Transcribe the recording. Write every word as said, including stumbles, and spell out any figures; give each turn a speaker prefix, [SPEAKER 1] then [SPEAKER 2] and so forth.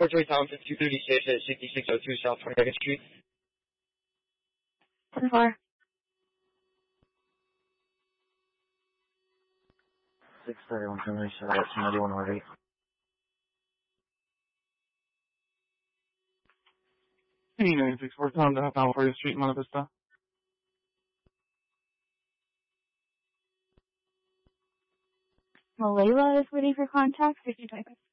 [SPEAKER 1] Fort Joy Town, two thirty-six at sixty-six oh two South twenty-second Street.
[SPEAKER 2] ten four.
[SPEAKER 3] six thirty-one, ninety-one Harvey.
[SPEAKER 4] Hey, nine six four, Tom, to California Street, Monte Vista.
[SPEAKER 2] Malayla is waiting for contact, fifty twenty-five.